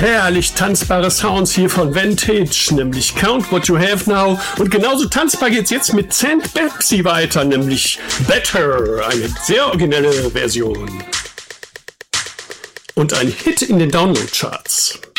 herrlich tanzbare Sounds hier von Vantage, nämlich Count What You Have Now. Und genauso tanzbar geht's jetzt mit St. Pepsi weiter, nämlich Better, eine sehr originelle Version. Und ein Hit in den Download-Charts.